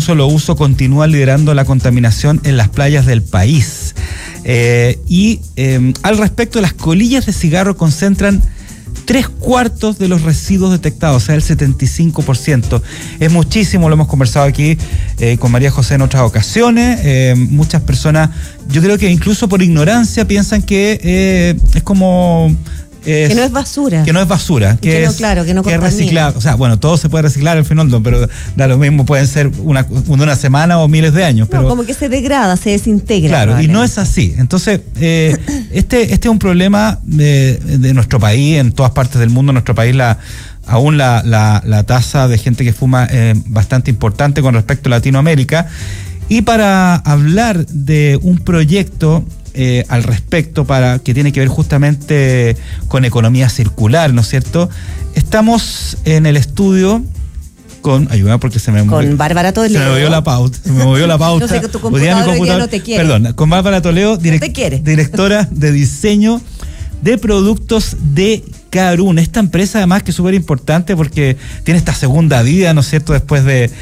solo uso continúa liderando la contaminación en las playas del país. Al respecto, las colillas de cigarro concentran 3/4 de los residuos detectados, o sea, el 75%. Es muchísimo, lo hemos conversado aquí con María José en otras ocasiones. Muchas personas, yo creo que incluso por ignorancia, piensan que es como... que no es basura. Que no es basura. Que no es reciclado. O sea, bueno, todo se puede reciclar al final, pero da lo mismo, pueden ser una semana o miles de años. Pero, como que se degrada, se desintegra. Claro, y no es así. Entonces, este es un problema de nuestro país, en todas partes del mundo. En nuestro país aún la tasa de gente que fuma es bastante importante con respecto a Latinoamérica. Y para hablar de un proyecto al respecto que tiene que ver justamente con economía circular, ¿no es cierto? Estamos en el estudio ayúdame porque con Bárbara Toledo. Se me movió la pauta. No sé, que tu computador no te quiere. Perdón, con Bárbara Toledo, directora de diseño de productos de Carún. Esta empresa además que es súper importante porque tiene esta segunda vida, ¿no es cierto?, después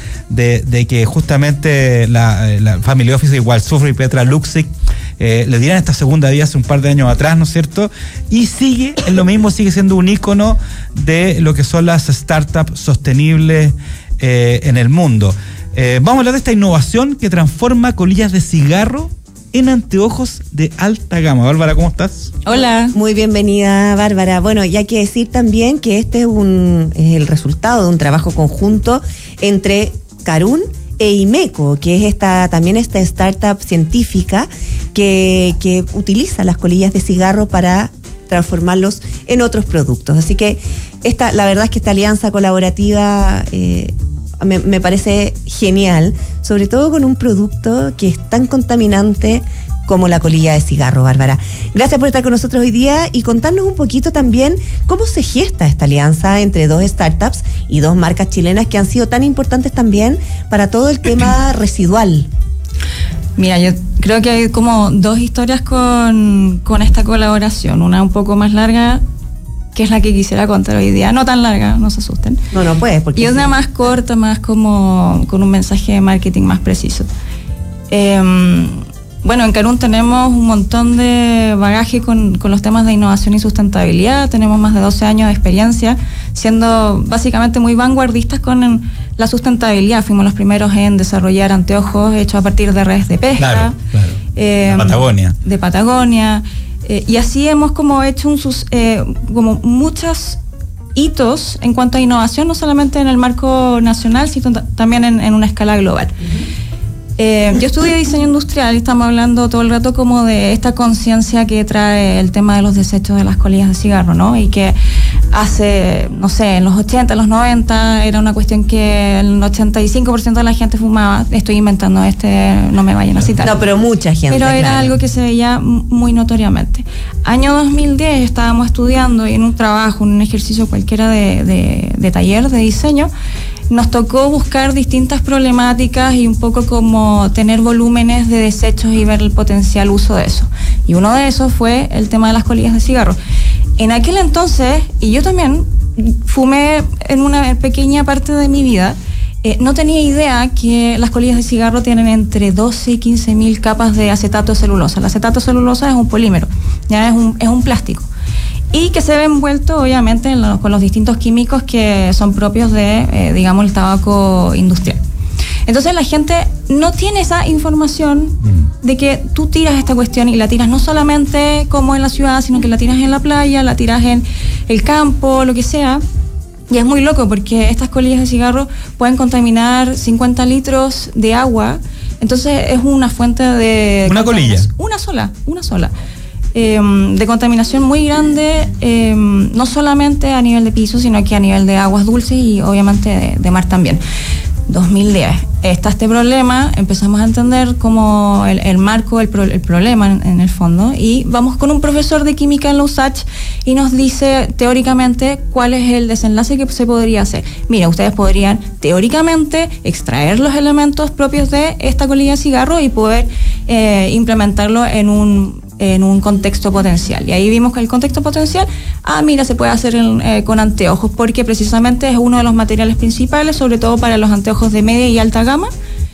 de que justamente la Family Office, igual Sufre y Petra Luksic, le dieran esta segunda vida hace un par de años atrás, ¿no es cierto? Y sigue siendo un ícono de lo que son las startups sostenibles en el mundo. Vamos a hablar de esta innovación que transforma colillas de cigarro en anteojos de alta gama. Bárbara, ¿cómo estás? Hola. Muy bienvenida, Bárbara. Bueno, y hay que decir también que este es el resultado de un trabajo conjunto entre Carún e Imeco, que es también esta startup científica que utiliza las colillas de cigarro para transformarlos en otros productos. Así que la verdad es que esta alianza colaborativa me parece genial, sobre todo con un producto que es tan contaminante como la colilla de cigarro, Bárbara. Gracias por estar con nosotros hoy día y contarnos un poquito también cómo se gesta esta alianza entre dos startups y dos marcas chilenas que han sido tan importantes también para todo el tema residual. Mira, yo creo que hay como dos historias con esta colaboración, una un poco más larga, que es la que quisiera contar hoy día, no tan larga, no se asusten. No puedes, porque... Y una más corta, más como con un mensaje de marketing más preciso. Bueno, en Carún tenemos un montón de bagaje con los temas de innovación y sustentabilidad. Tenemos más de 12 años de experiencia, siendo básicamente muy vanguardistas con la sustentabilidad. Fuimos los primeros en desarrollar anteojos hechos a partir de redes de pesca. Claro. De Patagonia. Y así hemos como hecho como muchos hitos en cuanto a innovación, no solamente en el marco nacional, sino también en una escala global. Yo estudié diseño industrial y estamos hablando todo el rato como de esta conciencia que trae el tema de los desechos de las colillas de cigarro, ¿no? Y que hace, no sé, en los 80, en los 90, era una cuestión que el 85% de la gente fumaba. Estoy inventando no me vayan a citar. No, pero mucha gente. Pero era algo que se veía muy notoriamente. Año 2010 estábamos estudiando y en un trabajo, en un ejercicio cualquiera de taller de diseño, nos tocó buscar distintas problemáticas y un poco como tener volúmenes de desechos y ver el potencial uso de eso. Y uno de esos fue el tema de las colillas de cigarro. En aquel entonces, y yo también fumé en una pequeña parte de mi vida, no tenía idea que las colillas de cigarro tienen entre 12 y 15.000 capas de acetato de celulosa. La acetato de celulosa es un polímero, ya es un plástico. Y que se ve envuelto obviamente con los distintos químicos que son propios de, digamos, el tabaco industrial. Entonces la gente no tiene esa información de que tú tiras esta cuestión y la tiras no solamente como en la ciudad, sino que la tiras en la playa, la tiras en el campo, lo que sea. Y es muy loco porque estas colillas de cigarro pueden contaminar 50 litros de agua. Entonces es una fuente de... ¿Una colilla? Una sola. De contaminación muy grande, no solamente a nivel de piso, sino que a nivel de aguas dulces y obviamente de mar también. 2010, está este problema, empezamos a entender como el marco, el problema en el fondo, y vamos con un profesor de química en la USACH y nos dice teóricamente cuál es el desenlace que se podría hacer. Mira, ustedes podrían teóricamente extraer los elementos propios de esta colilla de cigarro y poder implementarlo en un contexto potencial. Y ahí vimos que el contexto potencial, mira, se puede hacer con anteojos, porque precisamente es uno de los materiales principales, sobre todo para los anteojos de media y alta gama,